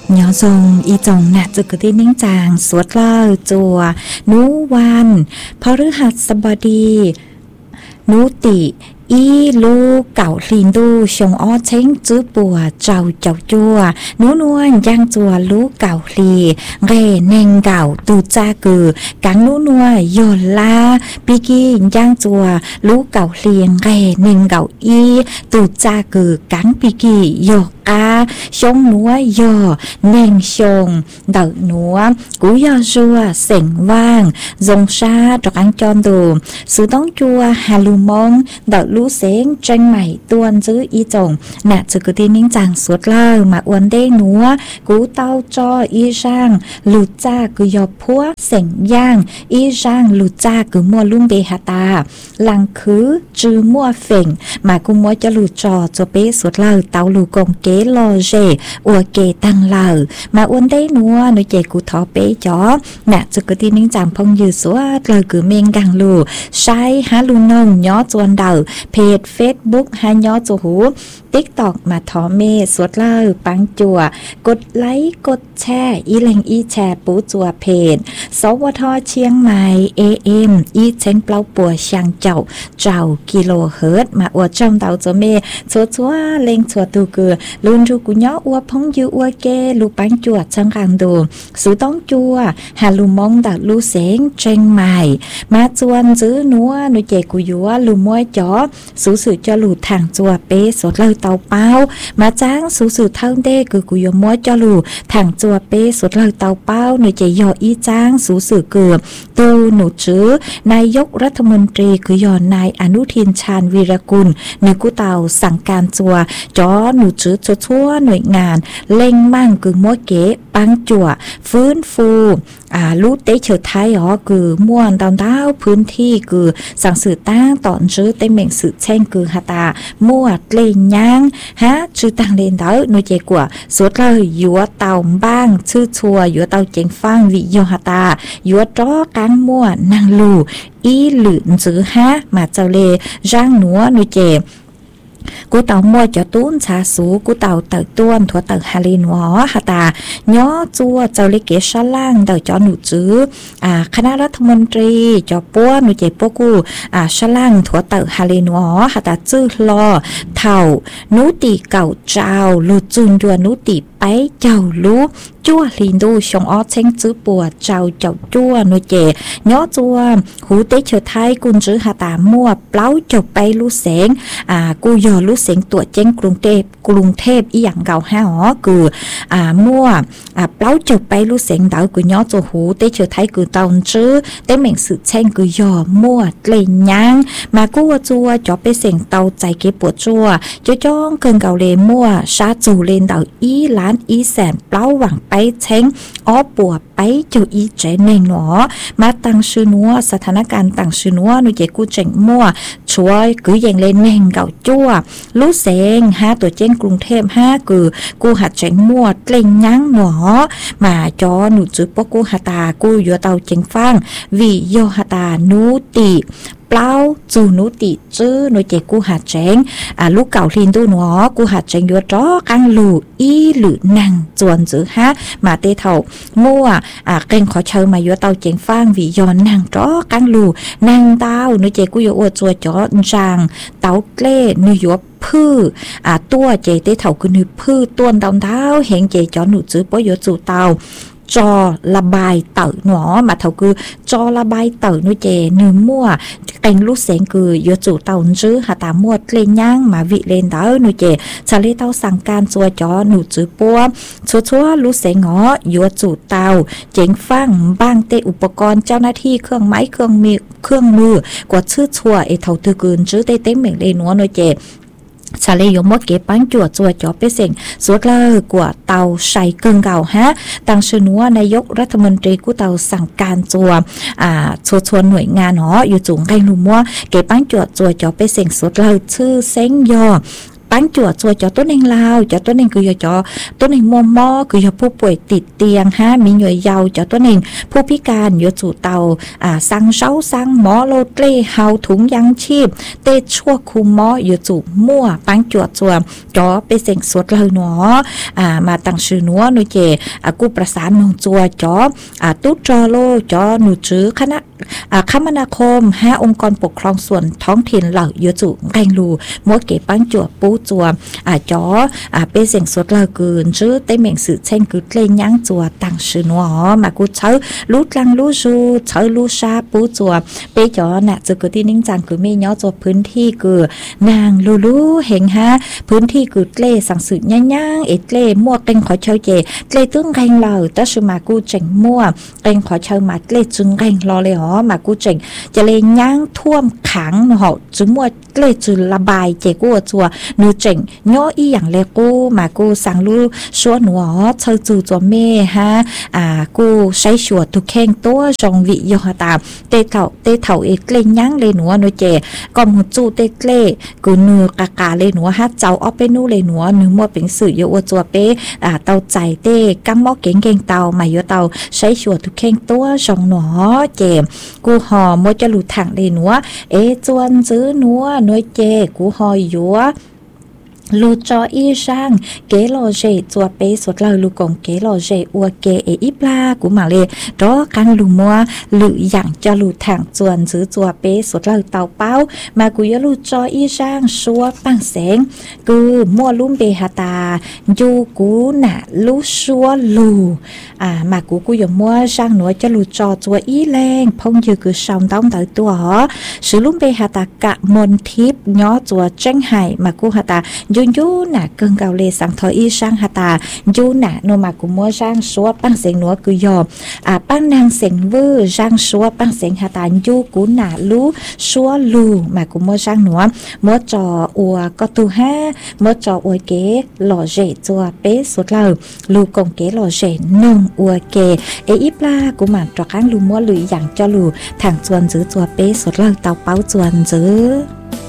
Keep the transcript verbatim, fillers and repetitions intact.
nhỏ dùng y chồng nạtจะกึ่งนิ่งจางสวดเล่าจัวนูวันพฤหัสบดีนูติอีลูเก่าลินดูชงอ้อเช้งจื้อปัวเจ้าเจ้าจัวนูนวลย่างจัวลูเก่าลีเรเนงเก่าตูจ้ากือกังนูนวลโยลาปีกี้ย่างจัวลูเก่าเลียงเรเนงเก่าอีตูจ้ากือกังปีกี้โยกาชงนัวโยเนงชงเดานัวกูยอจัวเสียงว่างจงชาตรังจอมดูสื่อต้องจัวฮาลูมงเดาลูเสียงเจงใหม่ตัวนซื้ออีจงน่ะจะกึ่งนิ่งจางสวดเล่ามาอวนเด้นัวกูเต้าจออีช่างลุจ้ากุยอพัวเสียงย่างอีช่างลุจ้ากุมัวลุ่มเบหตาหลังคือจือมัวเฟ่งมากูมัวจะลุจอจะเป๊สวดเล่าเต้าลูกงเกลอเจอัวเกตังเล่ามาอวนเด้นัวหนูเจกูทอเป๊จอน่ะจะกึ่งนิ่งจางพงยืดสวดเลยกูเมงกังลูใช้ฮาลูนงย้อจวนเดาเพจเฟซบุ๊กฮายอจูหูติ๊กตอกมาทอเมสวดเล่าปังจัวกดไลค์กดแชร์อีเลงอีแชร์ปูจัวเพจสวทเชียงใหม่เอเอ็มอีเชงเปล่าปัวช่างเจ้าเจ้ากิโลเฮิรตมาอวดจอมเต่าจัวเมชัวชัวเลงชัวตูเกือลุนจูกุญยออวพงยูอวเกลูปังจัวช่างกางดูสูต้องจัวฮาลูมองดักลูเสงเชียงใหม่มาจวนซื้อนัวหนูเจกุยัวลูมวยจ๋อสูสื่อจะหลุดทางจัวเป๊สดเลยเตาเป้ามาจ้างสูสื่อเท่าเด้คือกุยมัวจะหลุดทางจัวเป๊สดเลยเตาเป้าหนูจะยออีจ้างสูสื่อเกือบตูหนูจื้อนายกรัฐมนตรีคือยอนายอนุทินชาญวีรกุลหนึ่งกุเตาสั่งการจัวจ๋อหนูจื้อชั่วหน่วยงานเล่งมั่งคือมัวเก๋ปังจัวฟื้นฟูอ่าลูเตเฉดไทยอ๋อคือม่วนดาวดาวพื้นที่คือสั่งสื่อตั้งตอนจื้อเต็มเหม่งสื่อเช่นคือฮาตามั่วเล่นยังฮะชื่อตั้งเล่นเด้อหน่วยเจกว่าสวดเลยยัวเต่าบ้างชื่อชัวยัวเต่าเจงฟังวิโยฮาตายัวจ้อกันมั่วนางลูอีหลืนจื้อฮะมาเจ้าเลร่างหนัวหน่วยเจกูเต่ามัวจะตุ้นชาสูกูเต่าเต่าต้วนถั่วเต่าฮารินวอฮาตาย้อจัวเจ้าเล็กเกชล่างเต่าจอหนูจื้ออ่าคณะรัฐมนตรีจอป้วนหนูเจ็บปกูอ่าชล่างถั่วเต่าฮารินวอฮาตาจื้อลอเท่านูตีเก่าเจ้าลูจุนยัวนูตีไปเจ้าลูจั่วลินดูชงอ้อเช้งจื้อปัวเจ้าเจ้าจั่วหนูเจย้อจัวหูเตเฉดไทยกุนจื้อฮาตามัวเปล่าจบไปลูเสงอ่ากูยอลูเสียงตัวเจ้งกรุงเทพกรุงเทพอีหยังเก่าห้าอ๋อคืออ่ามั่วอ่าเปล่าจบไปลูเสียงดาวกูย้อจัวหูเตเฉดไทยคือตอนจื้อเตเหม่งสืบเช่งคือยอมั่วเลยยังมากูจัวจอบไปเสียงเตาใจเก็บปวดจัวจ้จ้องเกินเก่าเลมั่วชาจูเลนดาวอีล้านอีแสนเปล่าหวังไปเช้งอ้อปัวไปจูอีเจนเนาะมาตั้งชื่อนัวสถานการณ์ตั้งชื่อนัวหนูเจกูเจงมั่วช่วยกือยังเล่นเน่งเก่าจั่วลูเสงห้าตัวเจ้งกรุงเทพห้าคือกูหัดเจงมั่วเล่งยั้งหนอมาจอหนูจื้อปกูหัตากูยัวเตาเจงฟังวิโยหัตานูติเปล่าจูนุติจื้อหนูเจกูหัดเจงอ่าลูกเก่าลินดูหนอกูหัดเจงยัวจ้อกังลูอีหรือนังจวนจื้อฮะมาเตเท่ามั่วอ่าเก่งขอเชิญมายัวเตาเจงฟังวิยอนนังจ้อกังลูนังเต้าหนูเจกูยัวอวดจัวจ้อจางเต้าเกล้หนูยัวพืชอ่าตัวเจเตเท่าคือหนูพืชต้นดาวดาวเห็นเจจ้อหนูจื้อปอยัวจูเตาจอระบายเต่าหนอมาเท่าคือจอระบายเต่านุเจเนื้อมั่วเต็งลูกเสียงคือยจูเต่าจื้อหาตามั่วเลนย่างมาวิเลนเต่านุเจชาเลเต่าสั่งการจัวจอหนูจื้อปัวชัวชัวลูกเสียงหอยัวจูเต่าเจ๋งฟังบ้างเตอุปกรณ์เจ้าหน้าที่เครื่องไม้เครื่องมือเครื่องมือกว่าชื่อชัวเอเท่าตือกืนจื้อเตเต็งเหม่งเลนัวนุเจชาเลยยมว่าเก็บปังจวดจวดจ่อไปเสียงสวดเลยกว่าเตาใส่เกิงเก่าฮะตั้งชื่อนัวนายกรัฐมนตรีกูเตาสั่งการจัวอ่าชวนชวนหน่วยงานหออยู่จุงไกลุมว่าเก็บปังจวดจวดจ่อไปเสียงสวดเลยชื่อเซ้งยอปั้นจั่วจั่วจอต้นเองลาวจอต้นเองคือจอต้นเองมัวมอคือผู้ป่วยติดเตียงฮะมีหน่วยยาวจอต้นเองผู้พิการอยู่จู่เตาอ่าสั่งเช้าสั่งหมอโลเตรเฮาถุงยังชีพเตชั่วคุมหมออยู่จู่มั่วปั้นจั่วจั่วจอไปเสียงสวดเลยหนออ่ามาตั้งชื่อหนัวหนูเจอ่ากูประสานนงจั่วจออ่าตุ๊ดจอโลจอหนูจื้อคณะอ่าคมนาคมห้าองค์กรปกครองส่วนท้องถิ่นเหล่าเยอะจุแรงรูมัวเก็บปั้นจั่วปูจั่วอ่าจออ่าเป็นเสียงสดเลยเกินชื่อเต้เหม่งสื่อเช่นคือเล่นยั้งจั่วตั้งชื่อหนัวมากูเช้ารู้ลังรู้ชูเช้ารู้ชาปูจั่วเปจอน่ะจะเกิดที่นิ่งจังคือไม่ย่อจั่วพื้นที่คือนางลูลูเห็นฮะพื้นที่คือเล่สั่งสื่อย่าย่างเอ็ดเล่มัวเต็งขอเช่าเจเล่ตึ้งแรงเหล่าแต่ชื่อมากูเจ๋งมัวเต็งขอเช่ามาเล่จึงแรงรอเลยหอมากูเจ๋งจะเลยย่างท่วมขังหอจึงมัวเล่จึงระบายเจกูจั่วนูเจ๋งย่ออีอย่างเลกูมากูสั่งรู้ชัวหนูอ๋อเธอจู่จั่วเม่ฮะอ่ากูใช้ชัวทุกแข่งตัวจงวิโยหตาเตเถาเตเถาเอกเล่ย่างเลยหนูนูเจก่อมหูจู่เตเล่กูนูกากาเลยหนูฮะเจ้าเอาไปนู่เลยหนูหนูมัวเป็นสื่อโยจั่วเป้อ่าเตาใจเต้กัมมอเก่งเก่งเตามาโยเตาใช้ชัวทุกแข่งตัวจงหนูเจกูหอมัวจะหลุดทางเลยหนูเอจวนซื้อหนูหนูเจกูหอยยัวลูจออีช่างเกลโลเจจัวเปสวดเลยลูกงเกลโลเจอัวเกเออีปลากูมาเลยรอกันลูมัวหรืออย่างจะลูทางจวนซื้อจัวเปสวดเลยเตาเป้ามากูยลูจออีช่างชัวปังแสงกูมัวลุ่มเบหตายูกูน่ะลูชัวลูอ่ามากูกูยมัวช่างหนูจะลูจอจัวอีแรงพงยืคือชาวต้องเตาตัวหอซื้อลุ่มเบหตากะมนทิพย้อจัวเจ้งไห่มากูหตายูยูน่ะเกิงเกาเลสังทออีช่างหตายูน่ะโนมากุมัวช่างชัวปังเสียงหนัวกุยอมอ่าปังนางเสียงวื้อช่างชัวปังเสียงหตายูกูน่ะรู้ชัวลูมากุมัวช่างหนัวมัวจออัวก็ตูห้ามัวจออัวเก๋หล่อเจจัวเป๊ะสุดเลยลูกงเก๋หล่อเจนุ่งอัวเก๋เออีปลากูหมันตรข้างลูมัวหรืออย่างจอลูทางจวนจื้อจัวเป๊ะสุดเลยเตาเป้าจวนจื้อ